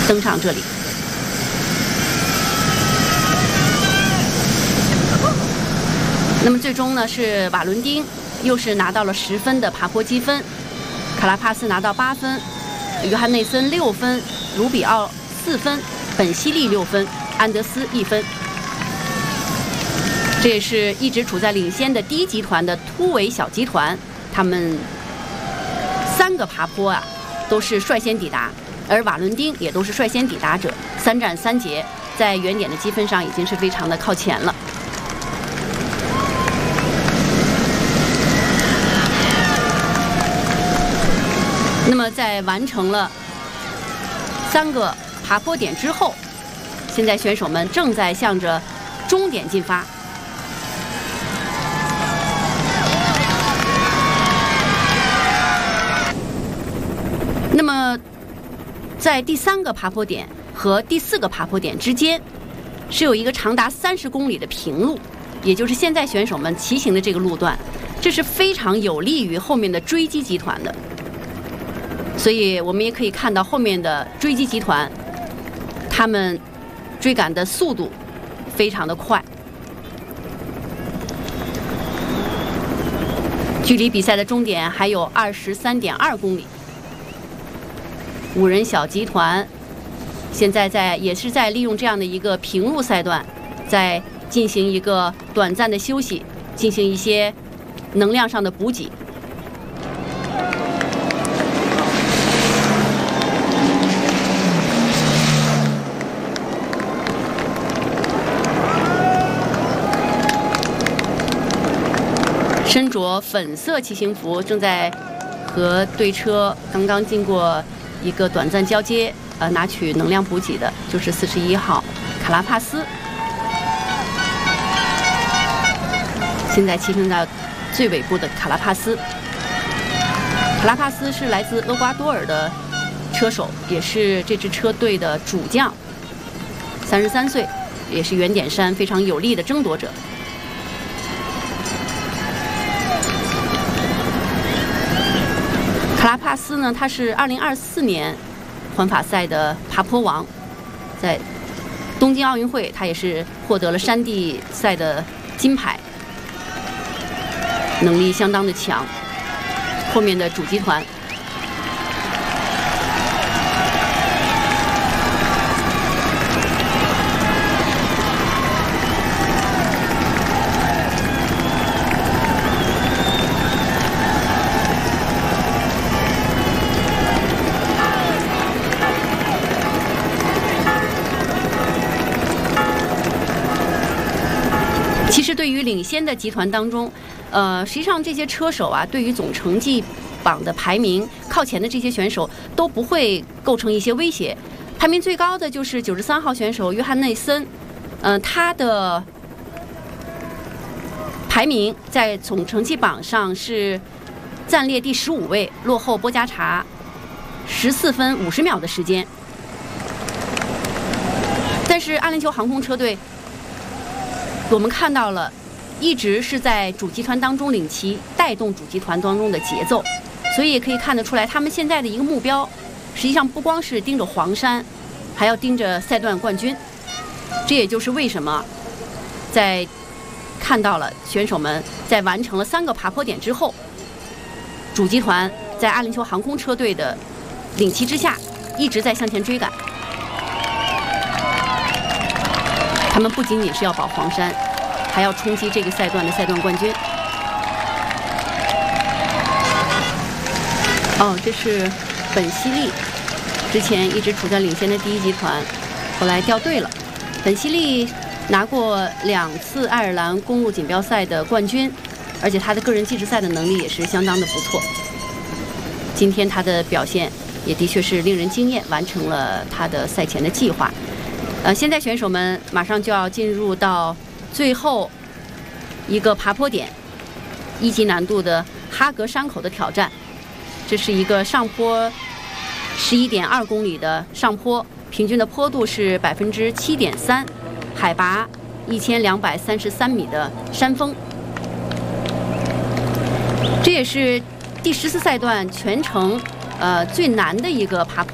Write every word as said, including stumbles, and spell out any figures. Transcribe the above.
登上这里。那么最终呢，是瓦伦丁又是拿到了十分的爬坡积分，卡拉帕斯拿到八分，约翰内森六分，卢比奥四分，本西利六分，安德斯一分。这也是一直处在领先的第一集团的突围小集团，他们三个爬坡啊都是率先抵达，而瓦伦丁也都是率先抵达者，三战三捷，在原点的积分上已经是非常的靠前了。那么在完成了三个爬坡点之后，现在选手们正在向着终点进发。那么在第三个爬坡点和第四个爬坡点之间是有一个长达三十公里的平路，也就是现在选手们骑行的这个路段，这是非常有利于后面的追击集团的。所以我们也可以看到后面的追击集团，他们追赶的速度非常的快。距离比赛的终点还有二十三点二公里。五人小集团现在在也是在利用这样的一个平路赛段，在进行一个短暂的休息，进行一些能量上的补给。身着粉色骑行服，正在和队车刚刚经过一个短暂交接，呃，拿取能量补给的，就是四十一号卡拉帕斯。现在骑行到最尾部的卡拉帕斯，卡拉帕斯是来自厄瓜多尔的车手，也是这支车队的主将，三十三岁，也是原点山非常有力的争夺者。卡拉帕斯呢，他是二零二四年环法赛的爬坡王，在东京奥运会他也是获得了山地赛的金牌，能力相当的强。后面的主集团其实对于领先的集团当中，呃，实际上这些车手啊，对于总成绩榜的排名靠前的这些选手都不会构成一些威胁。排名最高的就是九十三号选手约翰内森，嗯、呃，他的排名在总成绩榜上是暂列第十五位，落后波加查十四分五十秒的时间。但是阿联酋航空车队，我们看到了，一直是在主集团当中领骑，带动主集团当中的节奏，所以也可以看得出来，他们现在的一个目标，实际上不光是盯着黄山，还要盯着赛段冠军。这也就是为什么，在看到了选手们在完成了三个爬坡点之后，主集团在阿联酋航空车队的领骑之下，一直在向前追赶。他们不仅仅是要保黄山，还要冲击这个赛段的赛段冠军。哦，这是本西利，之前一直处在领先的第一集团，后来掉队了。本西利拿过两次爱尔兰公路锦标赛的冠军，而且他的个人计时赛的能力也是相当的不错。今天他的表现也的确是令人惊艳，完成了他的赛前的计划。呃，现在选手们马上就要进入到最后一个爬坡点，一级难度的哈格山口的挑战。这是一个上坡十一点二公里的上坡，平均的坡度是百分之七点三，海拔一千两百三十三米的山峰。这也是第十四赛段全程呃最难的一个爬坡。